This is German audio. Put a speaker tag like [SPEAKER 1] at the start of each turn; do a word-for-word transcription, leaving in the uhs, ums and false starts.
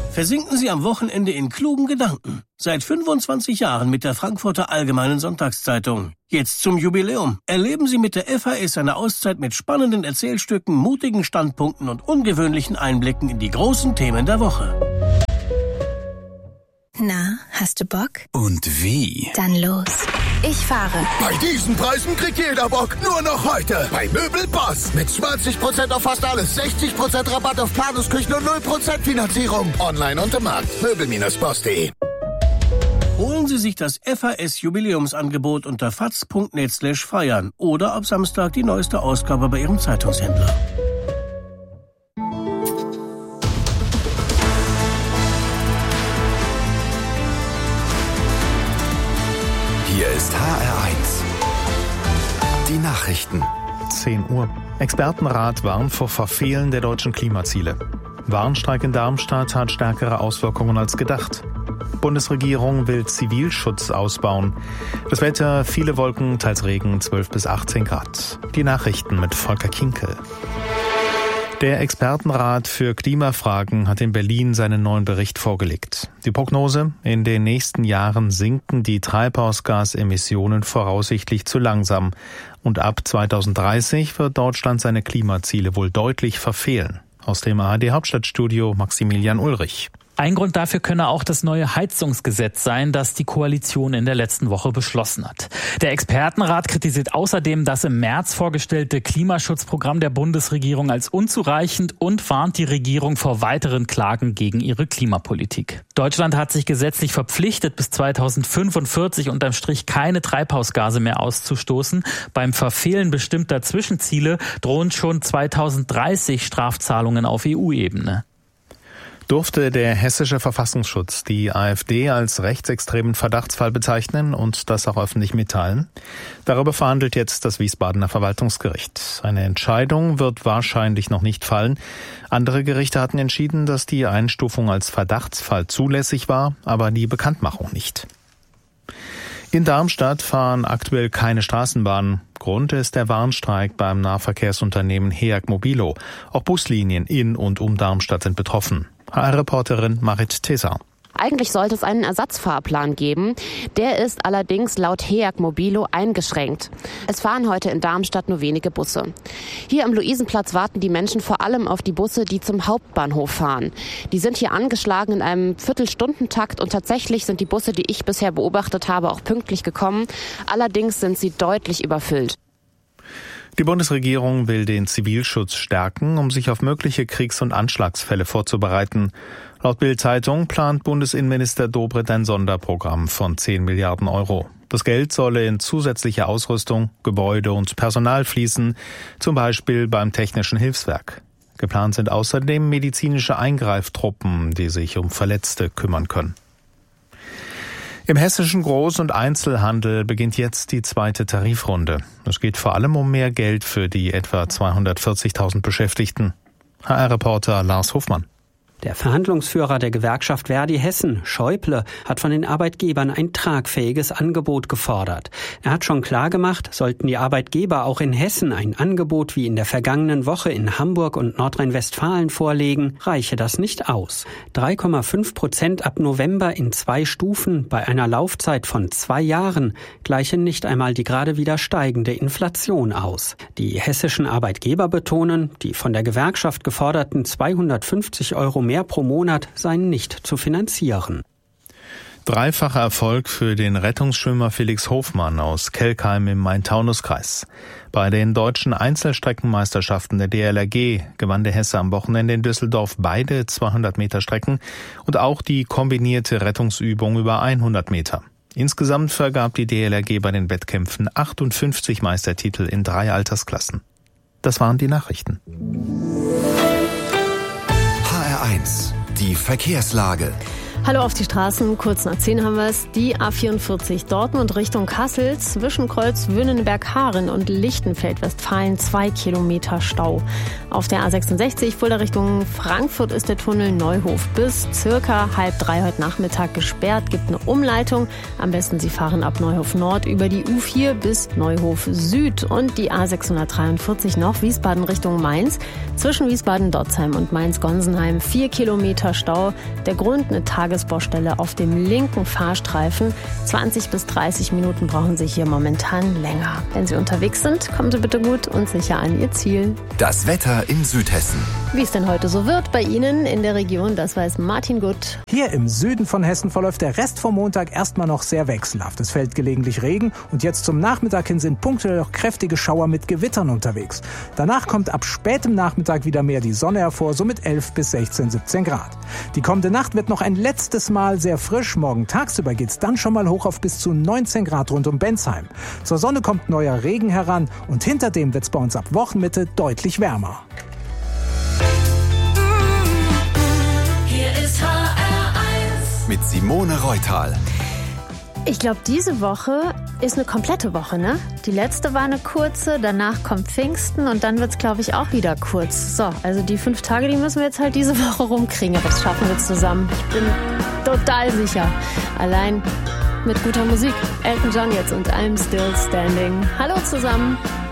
[SPEAKER 1] Versinken Sie am Wochenende in klugen Gedanken. Seit fünfundzwanzig Jahren mit der Frankfurter Allgemeinen Sonntagszeitung. Jetzt zum Jubiläum. Erleben Sie mit der F A S eine Auszeit mit spannenden Erzählstücken, mutigen Standpunkten und ungewöhnlichen Einblicken in die großen Themen der Woche.
[SPEAKER 2] Na, hast du Bock?
[SPEAKER 3] Und wie?
[SPEAKER 2] Dann los. Ich fahre.
[SPEAKER 4] Bei diesen Preisen kriegt jeder Bock. Nur noch heute. Bei Möbelboss. Mit zwanzig Prozent auf fast alles. sechzig Prozent Rabatt auf Planungsküchen und null Prozent Finanzierung. Online und im Markt. Möbel Bindestrich boss punkt de.
[SPEAKER 1] Holen Sie sich das F A S-Jubiläumsangebot unter faz punkt net slash feiern oder ab Samstag die neueste Ausgabe bei Ihrem Zeitungshändler.
[SPEAKER 3] Hier ist H R eins. Die Nachrichten.
[SPEAKER 5] zehn Uhr. Expertenrat warnt vor Verfehlen der deutschen Klimaziele. Warnstreik in Darmstadt hat stärkere Auswirkungen als gedacht. Bundesregierung will Zivilschutz ausbauen. Das Wetter, viele Wolken, teils Regen, zwölf bis achtzehn Grad. Die Nachrichten mit Volker Kinkel. Der Expertenrat für Klimafragen hat in Berlin seinen neuen Bericht vorgelegt. Die Prognose: In den nächsten Jahren sinken die Treibhausgasemissionen voraussichtlich zu langsam. Und ab zweitausenddreißig wird Deutschland seine Klimaziele wohl deutlich verfehlen. Aus dem A R D-Hauptstadtstudio Maximilian Ulrich.
[SPEAKER 6] Ein Grund dafür könne auch das neue Heizungsgesetz sein, das die Koalition in der letzten Woche beschlossen hat. Der Expertenrat kritisiert außerdem das im März vorgestellte Klimaschutzprogramm der Bundesregierung als unzureichend und warnt die Regierung vor weiteren Klagen gegen ihre Klimapolitik. Deutschland hat sich gesetzlich verpflichtet, bis zweitausendfünfundvierzig unterm Strich keine Treibhausgase mehr auszustoßen. Beim Verfehlen bestimmter Zwischenziele drohen schon zweitausenddreißig Strafzahlungen auf E U-Ebene.
[SPEAKER 5] Durfte der hessische Verfassungsschutz die AfD als rechtsextremen Verdachtsfall bezeichnen und das auch öffentlich mitteilen? Darüber verhandelt jetzt das Wiesbadener Verwaltungsgericht. Eine Entscheidung wird wahrscheinlich noch nicht fallen. Andere Gerichte hatten entschieden, dass die Einstufung als Verdachtsfall zulässig war, aber die Bekanntmachung nicht. In Darmstadt fahren aktuell keine Straßenbahnen. Grund ist der Warnstreik beim Nahverkehrsunternehmen Heag Mobilo. Auch Buslinien in und um Darmstadt sind betroffen. H R-Reporterin Marit Tesar.
[SPEAKER 7] Eigentlich sollte es einen Ersatzfahrplan geben. Der ist allerdings laut Heag Mobilo eingeschränkt. Es fahren heute in Darmstadt nur wenige Busse. Hier am Luisenplatz warten die Menschen vor allem auf die Busse, die zum Hauptbahnhof fahren. Die sind hier angeschlagen in einem Viertelstundentakt und tatsächlich sind die Busse, die ich bisher beobachtet habe, auch pünktlich gekommen. Allerdings sind sie deutlich überfüllt.
[SPEAKER 5] Die Bundesregierung will den Zivilschutz stärken, um sich auf mögliche Kriegs- und Anschlagsfälle vorzubereiten. Laut Bild-Zeitung plant Bundesinnenminister Dobrindt ein Sonderprogramm von zehn Milliarden Euro. Das Geld solle in zusätzliche Ausrüstung, Gebäude und Personal fließen, zum Beispiel beim Technischen Hilfswerk. Geplant sind außerdem medizinische Eingreiftruppen, die sich um Verletzte kümmern können. Im hessischen Groß- und Einzelhandel beginnt jetzt die zweite Tarifrunde. Es geht vor allem um mehr Geld für die etwa zweihundertvierzigtausend Beschäftigten. H R-Reporter Lars Hofmann.
[SPEAKER 8] Der Verhandlungsführer der Gewerkschaft Verdi Hessen, Schäuble, hat von den Arbeitgebern ein tragfähiges Angebot gefordert. Er hat schon klargemacht, sollten die Arbeitgeber auch in Hessen ein Angebot wie in der vergangenen Woche in Hamburg und Nordrhein-Westfalen vorlegen, reiche das nicht aus. drei Komma fünf Prozent ab November in zwei Stufen bei einer Laufzeit von zwei Jahren gleichen nicht einmal die gerade wieder steigende Inflation aus. Die hessischen Arbeitgeber betonen, die von der Gewerkschaft geforderten zweihundertfünfzig Euro mehr pro Monat seien nicht zu finanzieren.
[SPEAKER 5] Dreifacher Erfolg für den Rettungsschwimmer Felix Hofmann aus Kelkheim im Main-Taunus-Kreis. Bei den deutschen Einzelstreckenmeisterschaften der D L R G gewann der Hesse am Wochenende in Düsseldorf beide zweihundert Meter Strecken und auch die kombinierte Rettungsübung über hundert Meter. Insgesamt vergab die D L R G bei den Wettkämpfen achtundfünfzig Meistertitel in drei Altersklassen. Das waren die Nachrichten.
[SPEAKER 3] H R eins, die Verkehrslage.
[SPEAKER 9] Hallo auf die Straßen, kurz nach zehn haben wir es. Die A vierundvierzig Dortmund Richtung Kassel zwischen Kreuz Wünnenberg-Haaren und Lichtenfeld-Westfalen zwei Kilometer Stau. Auf der A sechsundsechzig Fulda Richtung Frankfurt ist der Tunnel Neuhof bis circa halb drei heute Nachmittag gesperrt. Gibt eine Umleitung. Am besten Sie fahren ab Neuhof Nord über die U vier bis Neuhof Süd. Und die A sechshundertdreiundvierzig noch Wiesbaden Richtung Mainz. Zwischen Wiesbaden-Dotzheim und Mainz-Gonsenheim vier Kilometer Stau. Der Grund eine Tagesbaustelle auf dem linken Fahrstreifen. zwanzig bis dreißig Minuten brauchen Sie hier momentan länger. Wenn Sie unterwegs sind, kommen Sie bitte gut und sicher an Ihr Ziel.
[SPEAKER 3] Das Wetter in Südhessen.
[SPEAKER 9] Wie es denn heute so wird bei Ihnen in der Region, das weiß Martin Gutt.
[SPEAKER 10] Hier im Süden von Hessen verläuft der Rest vom Montag erstmal noch sehr wechselhaft. Es fällt gelegentlich Regen und jetzt zum Nachmittag hin sind punktuell auch kräftige Schauer mit Gewittern unterwegs. Danach kommt ab spätem Nachmittag wieder mehr die Sonne hervor, so mit elf bis sechzehn, siebzehn Grad. Die kommende Nacht wird noch ein letztes Mal sehr frisch. Morgen tagsüber geht's dann schon mal hoch auf bis zu neunzehn Grad rund um Bensheim. Zur Sonne kommt neuer Regen heran und hinter dem wird's bei uns ab Wochenmitte deutlich wärmer.
[SPEAKER 2] Hier ist H R eins.
[SPEAKER 3] Mit Simone Reutal.
[SPEAKER 9] Ich glaube, diese Woche ist eine komplette Woche, ne? Die letzte war eine kurze, danach kommt Pfingsten und dann wird's, glaube ich, auch wieder kurz. So, also die fünf Tage, die müssen wir jetzt halt diese Woche rumkriegen, aber das schaffen wir zusammen. Ich bin total sicher. Allein mit guter Musik. Elton John jetzt und I'm Still Standing. Hallo zusammen.